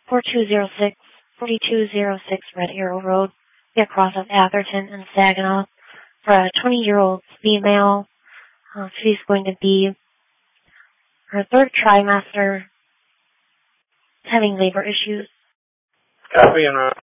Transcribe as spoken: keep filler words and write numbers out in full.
four two zero six, four two zero six Red Arrow Road, across of Atherton and Saginaw, for a twenty-year-old female. Uh, she's going to be her third trimester, having labor issues. Copy and